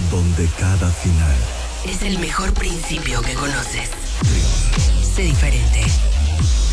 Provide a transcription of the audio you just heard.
donde cada final es el mejor principio que conoces. Sé diferente.